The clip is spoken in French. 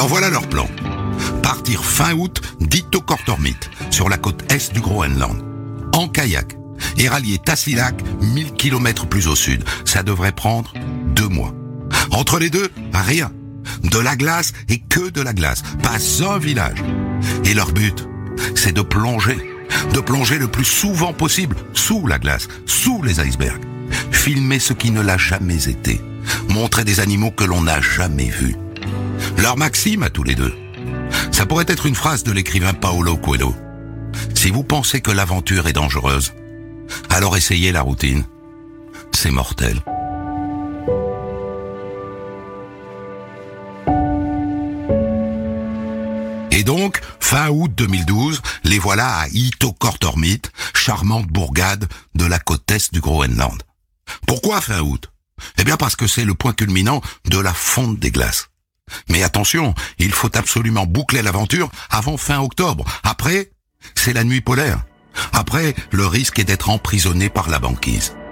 Alors voilà leur plan. Partir fin août d'Itokortormit, sur la côte est du Groenland, en kayak, et rallier Tasiilaq 1000 km plus au sud. Ça devrait prendre 2 mois. Entre les deux, rien. De la glace et que de la glace. Pas un village. Et leur but, c'est de plonger le plus souvent possible sous la glace, sous les icebergs. Filmer ce qui ne l'a jamais été. Montrer des animaux que l'on n'a jamais vus. Leur maxime à tous les deux. Ça pourrait être une phrase de l'écrivain Paulo Coelho. Si vous pensez que l'aventure est dangereuse, alors essayez la routine. C'est mortel. Et donc, fin août 2012, les voilà à Ittoqqortoormiit, charmante bourgade de la côte est du Groenland. Pourquoi fin août ? Eh bien parce que c'est le point culminant de la fonte des glaces. Mais attention, il faut absolument boucler l'aventure avant fin octobre. Après, c'est la nuit polaire. Après, le risque est d'être emprisonné par la banquise.